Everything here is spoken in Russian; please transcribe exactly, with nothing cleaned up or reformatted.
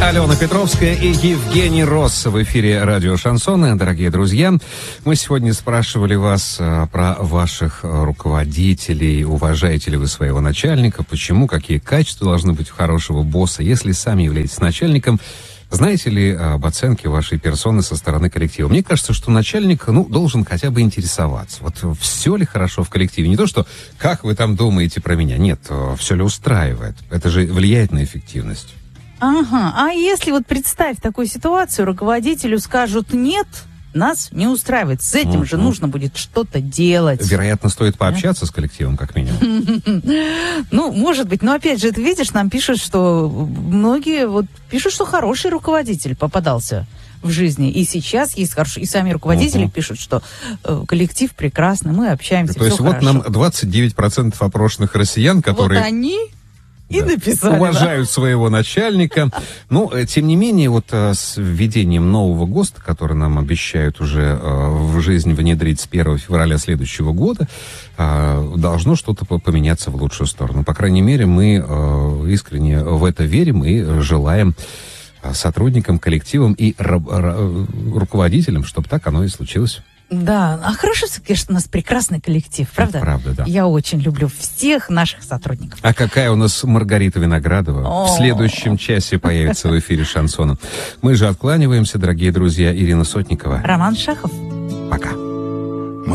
Алена Петровская и Евгений Росс в эфире радио «Шансон». Дорогие друзья, мы сегодня спрашивали вас а, про ваших руководителей. Уважаете ли вы своего начальника? Почему? Какие качества должны быть у хорошего босса? Если сами являетесь начальником, знаете ли об оценке вашей персоны со стороны коллектива? Мне кажется, что начальник, ну, должен хотя бы интересоваться. Вот все ли хорошо в коллективе? Не то, что как вы там думаете про меня. Нет, все ли устраивает. Это же влияет на эффективность. Ага, а если вот представь такую ситуацию, руководителю скажут «нет», нас не устраивает. С этим uh-huh. же нужно будет что-то делать. Вероятно, стоит пообщаться да? с коллективом, как минимум. Ну, может быть. Но опять же, ты видишь, нам пишут, что многие вот пишут, что хороший руководитель попадался в жизни. И сейчас есть хороший. И сами руководители uh-huh. пишут, что э, коллектив прекрасный, мы общаемся, То есть вот нам двадцать девять процентов опрошенных россиян, которые... Вот они... И да. написали, уважают да? своего начальника. Но, тем не менее, вот с введением нового ГОСТа, который нам обещают уже в жизнь внедрить с первого февраля следующего года, должно что-то поменяться в лучшую сторону. По крайней мере, мы искренне в это верим и желаем сотрудникам, коллективам и руководителям, чтобы так оно и случилось. Да, а хорошо, конечно, у нас прекрасный коллектив, правда? Это правда, да. Я очень люблю всех наших сотрудников. А какая у нас Маргарита Виноградова О-о-о. в следующем часе появится в эфире «Шансона». Мы же откланиваемся, дорогие друзья. Ирина Сотникова. Роман Шахов. Пока.